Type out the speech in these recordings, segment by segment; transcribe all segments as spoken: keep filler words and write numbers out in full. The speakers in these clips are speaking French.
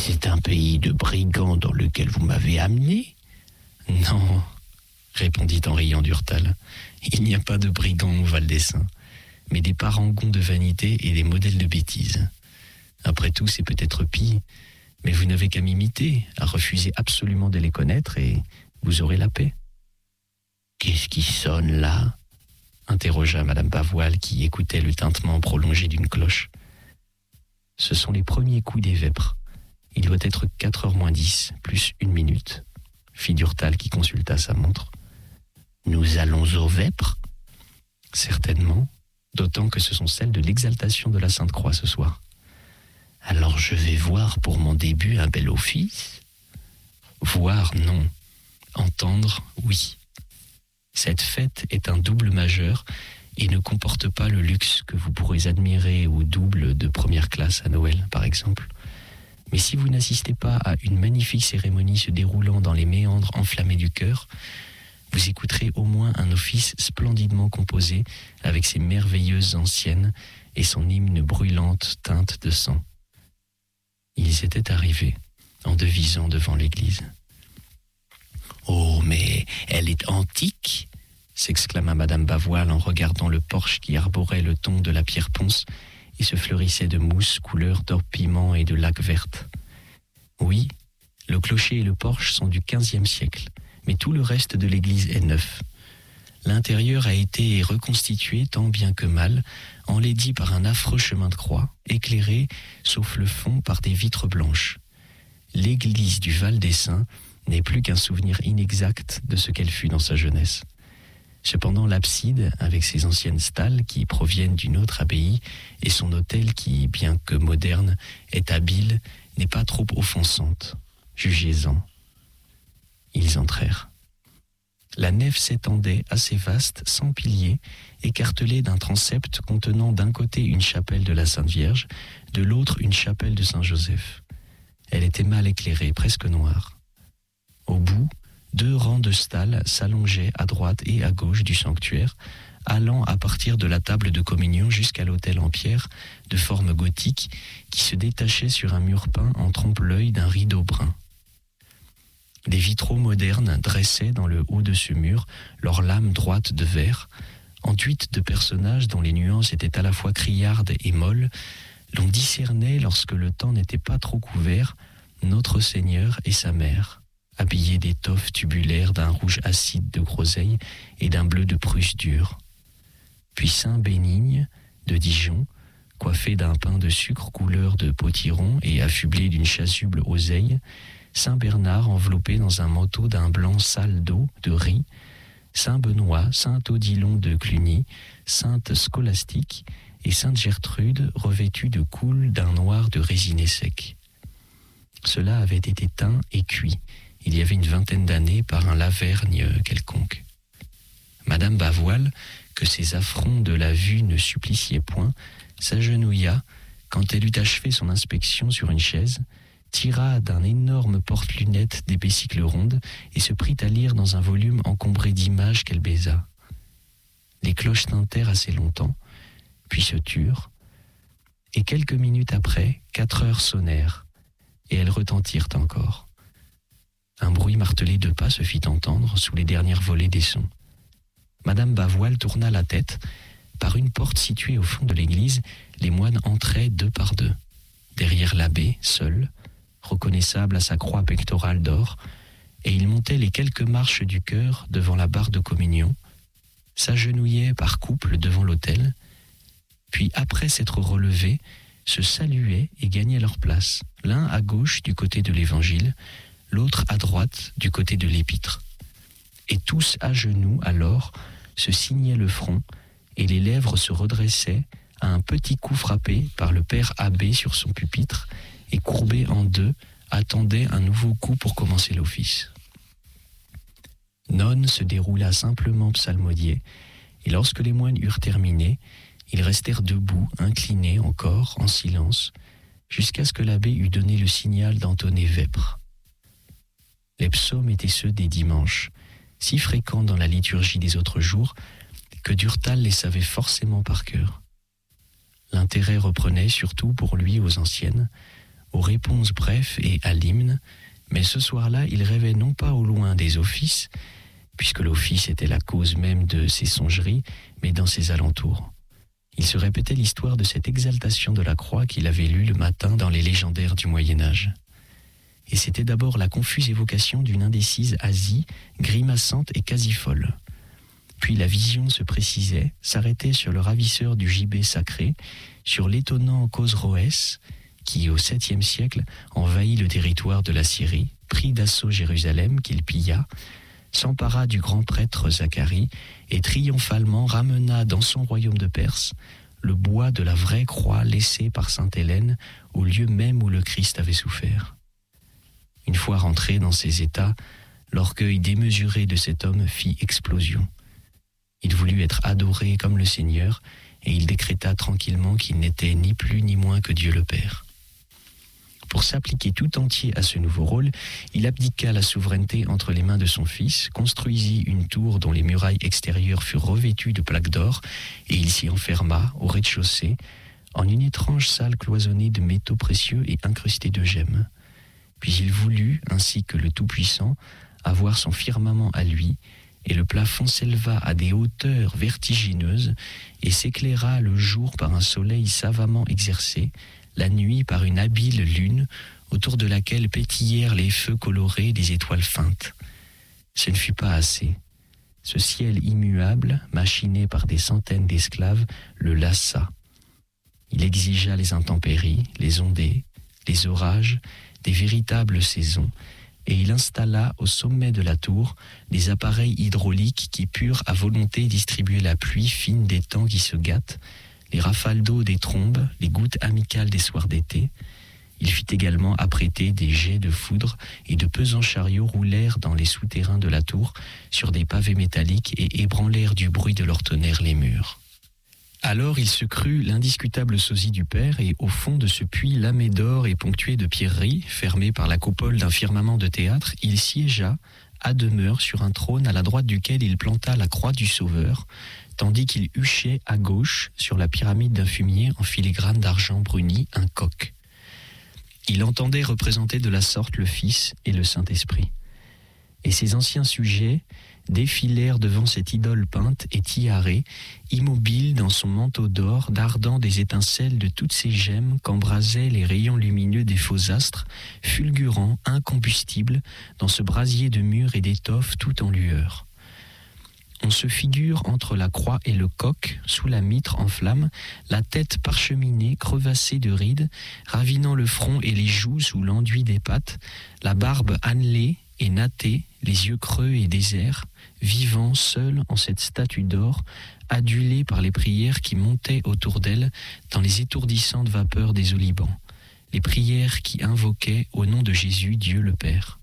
c'est un pays de brigands dans lequel vous m'avez amené ? Non, répondit en riant Durtal. Il n'y a pas de brigands au Val des Saints, mais des parangons de vanité et des modèles de bêtises. Après tout, c'est peut-être pis, mais vous n'avez qu'à m'imiter, à refuser absolument de les connaître et vous aurez la paix. Qu'est-ce qui sonne là ? Interrogea Madame Bavoil qui écoutait le tintement prolongé d'une cloche. Ce sont les premiers coups des vêpres. Il doit être quatre heures moins dix, plus une minute, fit Durtal qui consulta sa montre. Nous allons aux vêpres ? Certainement, d'autant que ce sont celles de l'exaltation de la Sainte-Croix ce soir. Alors je vais voir pour mon début un bel office ? Voir, non. Entendre, oui. Cette fête est un double majeur et ne comporte pas le luxe que vous pourrez admirer au double de première classe à Noël, par exemple. Mais si vous n'assistez pas à une magnifique cérémonie se déroulant dans les méandres enflammés du cœur, vous écouterez au moins un office splendidement composé avec ses merveilleuses anciennes et son hymne brûlante teinte de sang. Ils étaient arrivés, en devisant devant l'église. « Oh, mais elle est antique !» s'exclama Madame Bavoil en regardant le porche qui arborait le ton de la pierre ponce et se fleurissait de mousse couleur d'or piment et de laque verte. Oui, le clocher et le porche sont du quinzième siècle, mais tout le reste de l'église est neuf. L'intérieur a été reconstitué tant bien que mal, enlaidi par un affreux chemin de croix, éclairé, sauf le fond, par des vitres blanches. L'église du Val des Saints n'est plus qu'un souvenir inexact de ce qu'elle fut dans sa jeunesse. Cependant, l'abside, avec ses anciennes stalles qui proviennent d'une autre abbaye, et son autel qui, bien que moderne, est habile, n'est pas trop offensante. Jugez-en. Ils entrèrent. La nef s'étendait assez vaste, sans piliers, écartelée d'un transept contenant d'un côté une chapelle de la Sainte Vierge, de l'autre une chapelle de Saint-Joseph. Elle était mal éclairée, presque noire. Au bout, deux rangs de stalles s'allongeaient à droite et à gauche du sanctuaire, allant à partir de la table de communion jusqu'à l'autel en pierre de forme gothique qui se détachait sur un mur peint en trompe-l'œil d'un rideau brun. Des vitraux modernes dressaient dans le haut de ce mur leurs lames droites de verre, enduites de personnages dont les nuances étaient à la fois criardes et molles. L'on discernait, lorsque le temps n'était pas trop couvert, Notre Seigneur et sa mère, habillés d'étoffes tubulaires d'un rouge acide de groseille et d'un bleu de Prusse dure. Puis Saint Bénigne de Dijon, coiffé d'un pain de sucre couleur de potiron et affublé d'une chasuble oseille, Saint Bernard enveloppé dans un manteau d'un blanc sale d'eau, de riz, Saint Benoît, Saint Odilon de Cluny, Sainte Scolastique et Sainte Gertrude revêtue de coule d'un noir de résiné sec. Cela avait été teint et cuit, il y avait une vingtaine d'années, par un Lavergne quelconque. Madame Bavoil, que ces affronts de la vue ne suppliciaient point, s'agenouilla, quand elle eut achevé son inspection sur une chaise, tira d'un énorme porte-lunettes des besicles rondes et se prit à lire dans un volume encombré d'images qu'elle baisa. Les cloches tintèrent assez longtemps, puis se turent, et quelques minutes après, quatre heures sonnèrent, et elles retentirent encore. Un bruit martelé de pas se fit entendre sous les dernières volées des sons. Madame Bavoil tourna la tête. Par une porte située au fond de l'église, les moines entraient deux par deux. Derrière l'abbé, seul, reconnaissable à sa croix pectorale d'or, et il montait les quelques marches du chœur devant la barre de communion, s'agenouillait par couple devant l'autel, puis après s'être relevés, se saluaient et gagnaient leur place, l'un à gauche du côté de l'évangile, l'autre à droite du côté de l'épître. Et tous à genoux alors se signaient le front, et les lèvres se redressaient à un petit coup frappé par le père abbé sur son pupitre, et courbé en deux, attendait un nouveau coup pour commencer l'office. Nonne se déroula simplement psalmodier, et lorsque les moines eurent terminé, ils restèrent debout, inclinés encore, en silence, jusqu'à ce que l'abbé eût donné le signal d'entonner vêpres. Les psaumes étaient ceux des dimanches, si fréquents dans la liturgie des autres jours, que Durtal les savait forcément par cœur. L'intérêt reprenait, surtout pour lui aux anciennes, aux réponses brèves et à l'hymne, mais ce soir-là, il rêvait non pas au loin des offices, puisque l'office était la cause même de ses songeries, mais dans ses alentours. Il se répétait l'histoire de cette exaltation de la croix qu'il avait lue le matin dans les légendaires du Moyen-Âge. Et c'était d'abord la confuse évocation d'une indécise Asie, grimaçante et quasi folle. Puis la vision se précisait, s'arrêtait sur le ravisseur du gibet sacré, sur l'étonnant Khosroès, qui, au septième siècle, envahit le territoire de la Syrie, prit d'assaut Jérusalem, qu'il pilla, s'empara du grand prêtre Zacharie et triomphalement ramena dans son royaume de Perse le bois de la vraie croix laissée par sainte Hélène au lieu même où le Christ avait souffert. Une fois rentré dans ces états, l'orgueil démesuré de cet homme fit explosion. Il voulut être adoré comme le Seigneur et il décréta tranquillement qu'il n'était ni plus ni moins que Dieu le Père. Pour s'appliquer tout entier à ce nouveau rôle, il abdiqua la souveraineté entre les mains de son fils, construisit une tour dont les murailles extérieures furent revêtues de plaques d'or, et il s'y enferma, au rez-de-chaussée, en une étrange salle cloisonnée de métaux précieux et incrustée de gemmes. Puis il voulut, ainsi que le Tout-Puissant, avoir son firmament à lui, et le plafond s'éleva à des hauteurs vertigineuses et s'éclaira le jour par un soleil savamment exercé, la nuit par une habile lune autour de laquelle pétillèrent les feux colorés des étoiles feintes. Ce ne fut pas assez. Ce ciel immuable, machiné par des centaines d'esclaves, le lassa. Il exigea les intempéries, les ondées, les orages, des véritables saisons, et il installa au sommet de la tour des appareils hydrauliques qui purent à volonté distribuer la pluie fine des temps qui se gâtent, les rafales d'eau des trombes, les gouttes amicales des soirs d'été. Il fit également apprêter des jets de foudre et de pesants chariots roulèrent dans les souterrains de la tour sur des pavés métalliques et ébranlèrent du bruit de leur tonnerre les murs. Alors il se crut l'indiscutable sosie du Père et au fond de ce puits lamé d'or et ponctué de pierreries, fermé par la coupole d'un firmament de théâtre, il siégea à demeure sur un trône à la droite duquel il planta la croix du Sauveur, tandis qu'il huchait à gauche, sur la pyramide d'un fumier en filigrane d'argent bruni, un coq. Il entendait représenter de la sorte le Fils et le Saint-Esprit. Et ses anciens sujets défilèrent devant cette idole peinte et tiarée, immobile dans son manteau d'or, dardant des étincelles de toutes ces gemmes qu'embrasaient les rayons lumineux des faux astres, fulgurants, incombustibles, dans ce brasier de murs et d'étoffes tout en lueur. On se figure entre la croix et le coq, sous la mitre en flammes, la tête parcheminée, crevassée de rides, ravinant le front et les joues sous l'enduit des pattes, la barbe annelée et nattée, les yeux creux et déserts, vivant seul en cette statue d'or, adulée par les prières qui montaient autour d'elle dans les étourdissantes vapeurs des olivans, les prières qui invoquaient au nom de Jésus Dieu le Père.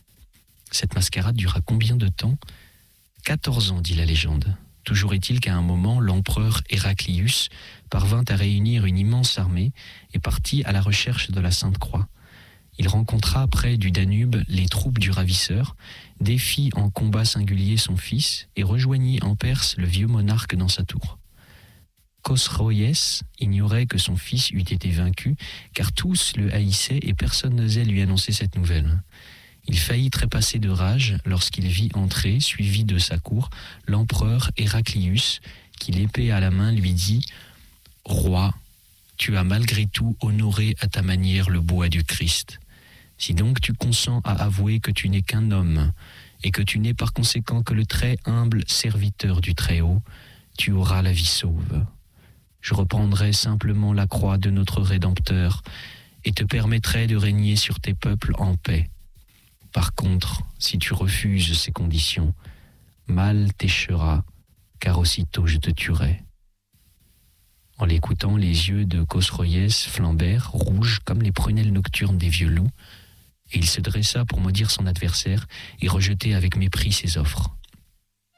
Cette mascarade dura combien de temps ? Quatorze ans, dit la légende. Toujours est-il qu'à un moment, l'empereur Héraclius parvint à réunir une immense armée et partit à la recherche de la Sainte Croix. Il rencontra près du Danube les troupes du ravisseur, défit en combat singulier son fils et rejoignit en Perse le vieux monarque dans sa tour. Khosroès ignorait que son fils eût été vaincu, car tous le haïssaient et personne n'osait lui annoncer cette nouvelle. Il faillit trépasser de rage lorsqu'il vit entrer, suivi de sa cour, l'empereur Héraclius, qui l'épée à la main lui dit « Roi, tu as malgré tout honoré à ta manière le bois du Christ. Si donc tu consens à avouer que tu n'es qu'un homme, et que tu n'es par conséquent que le très humble serviteur du Très-Haut, tu auras la vie sauve. Je reprendrai simplement la croix de notre Rédempteur, et te permettrai de régner sur tes peuples en paix. Par contre, si tu refuses ces conditions, mal t'échera, car aussitôt je te tuerai. » En l'écoutant, les yeux de Khosroès flambèrent, rouges comme les prunelles nocturnes des vieux loups, et il se dressa pour maudire son adversaire et rejeter avec mépris ses offres.